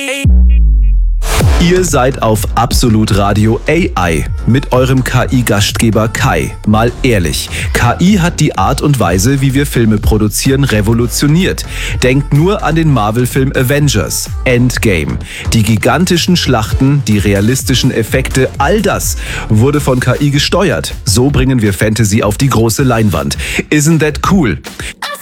Ihr seid auf Absolut Radio AI mit eurem KI-Gastgeber Kai. Mal ehrlich, KI hat die Art und Weise, wie wir Filme produzieren, revolutioniert. Denkt nur an den Marvel-Film Avengers, Endgame. Die gigantischen Schlachten, die realistischen Effekte, all das wurde von KI gesteuert. So bringen wir Fantasy auf die große Leinwand. Isn't that cool?